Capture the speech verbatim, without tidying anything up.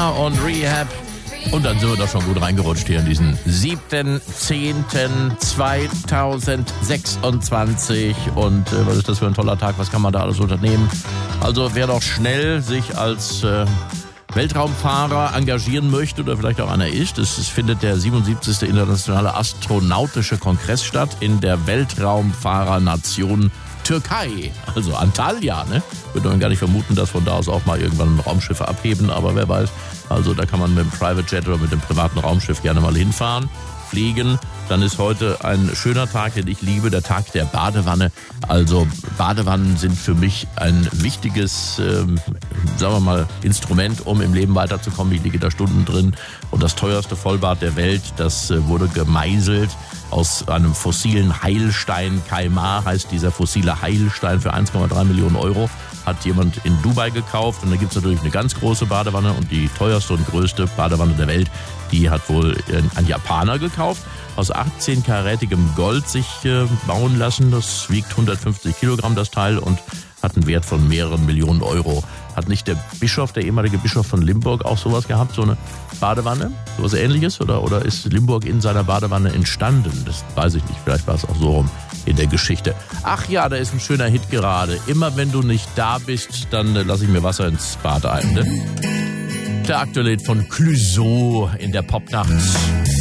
Nirvana und Rehab. Und dann sind wir doch schon gut reingerutscht hier in diesen siebten zehnten zweitausendsechsundzwanzig. Und äh, was ist das für ein toller Tag? Was kann man da alles unternehmen? Also wer doch schnell sich als äh, Weltraumfahrer engagieren möchte oder vielleicht auch einer ist, es, es findet der siebenundsiebzigste Internationale Astronautische Kongress statt in der Weltraumfahrernation Türkei, also Antalya, ne? Würde man gar nicht vermuten, dass von da aus auch mal irgendwann Raumschiffe abheben, aber wer weiß. Also da kann man mit dem Private Jet oder mit dem privaten Raumschiff gerne mal hinfahren, fliegen. Dann ist heute ein schöner Tag, den ich liebe, der Tag der Badewanne. Also Badewannen sind für mich ein wichtiges, ähm, sagen wir mal, Instrument, um im Leben weiterzukommen. Ich liege da Stunden drin. Und das teuerste Vollbad der Welt, das äh, wurde gemeißelt aus einem fossilen Heilstein. Kaimar heißt dieser fossile Heilstein für eins Komma drei Millionen Euro. Hat jemand in Dubai gekauft. Und da gibt es natürlich eine ganz große Badewanne. Und die teuerste und größte Badewanne der Welt, die hat wohl ein Japaner gekauft. Aus achtzehnkarätigem Gold sich äh, bauen lassen. Das wiegt hundertfünfzig Kilogramm, das Teil, und hat einen Wert von mehreren Millionen Euro. Hat nicht der Bischof, der ehemalige Bischof von Limburg, auch sowas gehabt, so eine Badewanne, sowas Ähnliches? Oder, oder ist Limburg in seiner Badewanne entstanden? Das weiß ich nicht, vielleicht war es auch so rum in der Geschichte. Ach ja, da ist ein schöner Hit gerade. Immer wenn du nicht da bist, dann äh, lasse ich mir Wasser ins Bad ein. Ne? Der aktuelle Hit von Clouseau in der Popnacht.